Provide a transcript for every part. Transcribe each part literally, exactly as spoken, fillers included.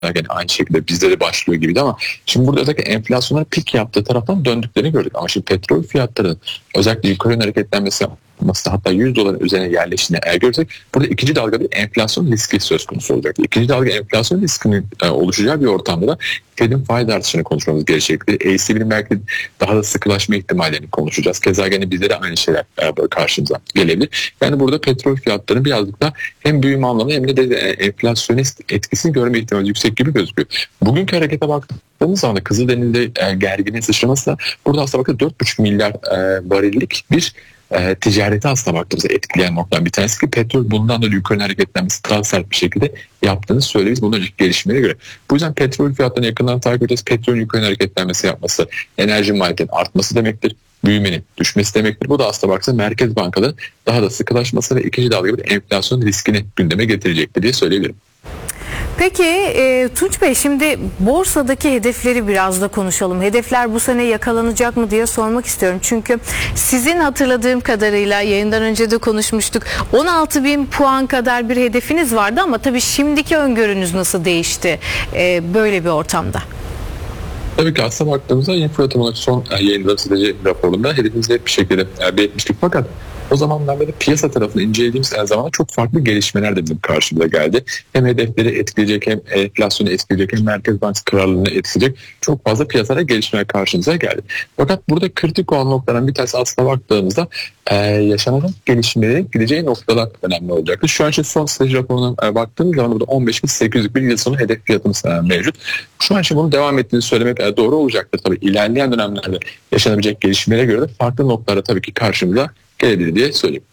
yani aynı şekilde bizde de başlıyor gibiydi ama şimdi burada özellikle enflasyonların pik yaptığı taraftan döndüklerini gördük. Ama şimdi petrol fiyatlarının özellikle yukarı yönlü hareketlenmesi yapması, hatta yüz doların üzerine yerleştiğini eğer görürsek burada ikinci dalga bir enflasyon riski söz konusu olacak. İkinci dalga enflasyon riskinin e, oluşacağı bir ortamda da Fed'in faiz artışını konuşmamız gerekecektir. A C B'nin belki daha da sıkılaşma ihtimallerini konuşacağız. Keza gene bizde de aynı şeyler e, karşımıza gelebilir. Yani burada petrol fiyatlarının birazcık da hem büyüme anlamında hem de, de e, enflasyonist etkisini görme ihtimali yüksek gibi gözüküyor. Bugünkü harekete baktığımız zaman da Kızıldeniz'de e, gerginin sıçraması da burada aslında bakın dört buçuk milyar e, varillik bir E, ticareti aslında baktığımızda etkileyen noktadan bir tanesi ki petrol bundan da yukarı hareketlenmesi daha sert bir şekilde yaptığını söyleyebiliriz bundan önceki gelişmelere göre. Bu yüzden petrol fiyatlarını yakından takip edeceğiz. Petrolün yukarı hareketlenmesi yapması, enerji maliyetinin artması demektir. Büyümenin düşmesi demektir. Bu da aslında baktığımızda merkez bankaların daha da sıkılaşması ve ikinci dalga bir enflasyon riskini gündeme getirecektir diye söyleyebilirim. Peki e, Tunç Bey, şimdi borsadaki hedefleri biraz da konuşalım. Hedefler bu sene yakalanacak mı diye sormak istiyorum. Çünkü sizin hatırladığım kadarıyla yayından önce de konuşmuştuk. on altı bin puan kadar bir hedefiniz vardı ama tabii şimdiki öngörünüz nasıl değişti e, böyle bir ortamda? Tabii ki aslında baktığımızda info yatırımlık son yayınlanan strateji raporunda hedefimizi hep bir şekilde belirtmiştik. Fakat o zamandan beri piyasa tarafını incelediğimiz zaman çok farklı gelişmeler de bizim karşımıza geldi. Hem hedefleri etkileyecek, hem enflasyonu etkileyecek, hem Merkez Bankası kararlarını etkileyecek çok fazla piyasada gelişmeler karşımıza geldi. Fakat burada kritik olan noktaların bir tanesi aslında baktığımızda e, yaşanan gelişmelerin gideceği noktalar önemli olacaktır. Şu an için son strateji raporuna e, baktığımız zaman burada on beş bin sekiz yüz bir yıl sonu hedef fiyatımız e, mevcut. Şu an için bunun devam ettiğini söylemek e, doğru olacaktır. Tabii ilerleyen dönemlerde yaşanabilecek gelişmelere göre de farklı noktalara tabii ki karşımıza gelebilir diye söyleyeyim.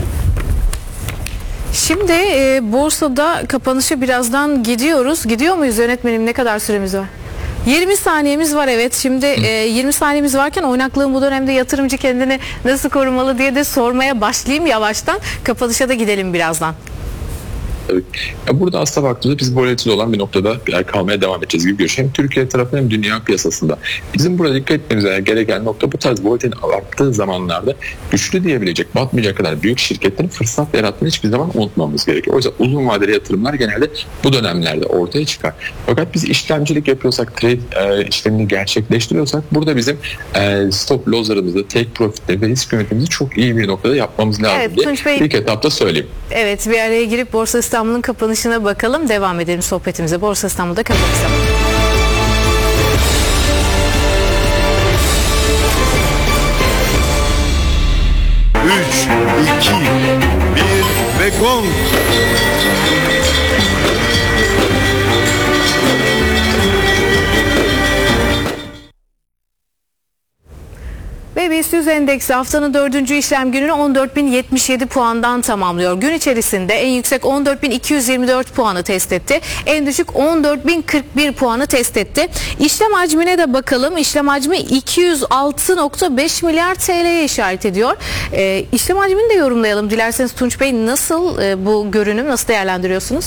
Şimdi e, borsada kapanışa birazdan gidiyoruz. Gidiyor muyuz yönetmenim? Ne kadar süremiz var? yirmi saniyemiz var, evet. Şimdi e, yirmi saniyemiz varken oynaklığın bu dönemde yatırımcı kendini nasıl korumalı diye de sormaya başlayayım yavaştan. Kapanışa da gidelim birazdan. Tabii. Ya burada aslında baktığımızda biz volatil olan bir noktada kalmaya devam edeceğiz gibi görüşüyorum. Hem Türkiye tarafında hem dünya piyasasında. Bizim burada dikkat etmemiz gereken nokta bu tarz volatilin arttığı zamanlarda güçlü diyebilecek, batmayacak kadar büyük şirketlerin fırsat yarattığını hiçbir zaman unutmamamız gerekiyor. O yüzden uzun vadeli yatırımlar genelde bu dönemlerde ortaya çıkar. Fakat biz işlemcilik yapıyorsak, trade e, işlemini gerçekleştiriyorsak burada bizim e, stop loss'larımızı, take profit'leri ve risk yönetimimizi çok iyi bir noktada yapmamız lazım evet, diye Tunç Bey, ilk etapta söyleyeyim. Evet, bir araya girip Borsa İstanbul'un kapanışına bakalım. Devam edelim sohbetimize. Borsa İstanbul'da kapanış zamanı. üç, iki, bir ve gong. B I S yüz endeksi haftanın dördüncü işlem gününü on dört bin yetmiş yedi puandan tamamlıyor. Gün içerisinde en yüksek on dört bin iki yüz yirmi dört puanı test etti. En düşük on dört bin kırk bir puanı test etti. İşlem hacmine de bakalım. İşlem hacmi iki yüz altı nokta beş milyar T L'ye işaret ediyor. E, işlem hacmini de yorumlayalım. Dilerseniz Tunç Bey, nasıl e, bu görünüm, nasıl değerlendiriyorsunuz?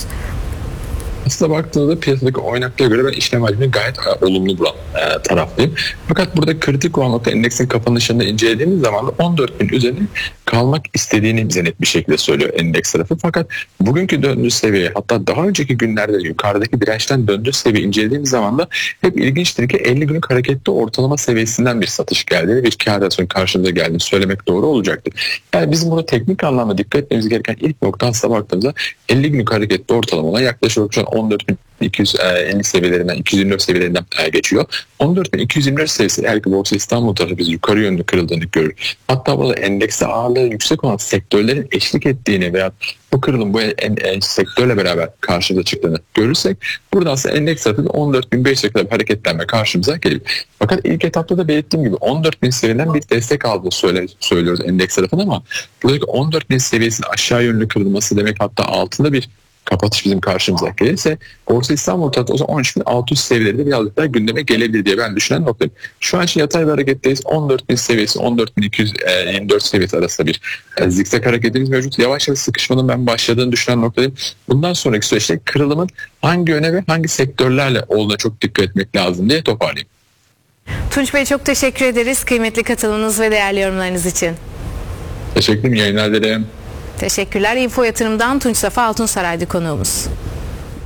Aslında baktığınızda piyasadaki oynaklığa göre ben işlem hacmini gayet e, olumlu bulan e, taraftayım. Fakat burada kritik olan nokta endeksin kapanışını incelediğimiz zaman da on dört bin üzerine kalmak istediğini bize net bir şekilde söylüyor endeks tarafı. Fakat bugünkü döndüğü seviye, hatta daha önceki günlerde yukarıdaki dirençten döndüğü seviye incelediğimiz zaman da hep ilginçtir ki elli günlük hareketli ortalama seviyesinden bir satış geldiğini, bir kâr rasyonun karşımıza geldiğini söylemek doğru olacaktır. Yani bizim burada teknik anlamda dikkat etmemiz gereken ilk nokta aslında baktığımızda elli günlük hareketli ortalama olan yaklaşık şu an on dört bin iki yüz elli seviyelerinden, iki yüz yirmi dört seviyelerinden geçiyor. on dört bin iki yüz yirmi dört seviyesi eğer ki Borsa İstanbul tarafı biz yukarı yönlü kırıldığını görür. Hatta burada endekste ağırlığı yüksek olan sektörlerin eşlik ettiğini veya bu kırılım bu en, en, sektörle beraber karşımıza çıktığını görürsek burada aslında endeks tarafı on dört bin beş yüze kadar bir hareketlenme karşımıza geliyor. Fakat ilk etapta da belirttiğim gibi on dört bin seviyeden bir destek aldığını söyle, söylüyoruz endeks tarafında ama buradaki on dört bin seviyesinin aşağı yönlü kırılması demek, hatta altında bir kapatış bizim karşımıza gelirse Borsa İstanbul tarafı o zaman on üç bin altı yüz seviyelerinde birazcık daha gündeme gelebilir diye ben düşünen noktayım. Şu an için yatay bir hareketteyiz. on dört bin seviyesi, on dört bin iki yüz yirmi dört seviyesi arasında bir e, zikzak hareketimiz mevcut. Yavaş yavaş sıkışmanın ben başladığını düşünen noktayım. Bundan sonraki süreçte kırılımın hangi yöne ve hangi sektörlerle olduğuna çok dikkat etmek lazım diye toparlayayım. Tunç Bey, çok teşekkür ederiz kıymetli katılımınız ve değerli yorumlarınız için. Teşekkür ederim. Yayınlar dilerim. Teşekkürler. Info Yatırım'dan Tunç Safa Altunsaray'dı konuğumuz.